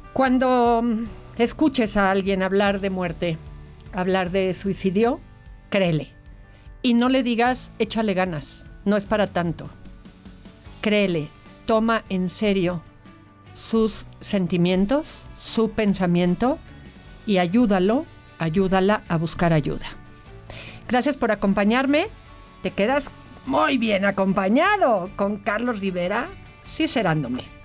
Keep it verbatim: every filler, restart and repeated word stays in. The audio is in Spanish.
Cuando escuches a alguien hablar de muerte, hablar de suicidio, créele. Y no le digas, échale ganas, no es para tanto. Créele, toma en serio sus sentimientos, su pensamiento y ayúdalo, ayúdala a buscar ayuda. Gracias por acompañarme. Te quedas muy bien acompañado con Carlos Rivera, Sincerándome.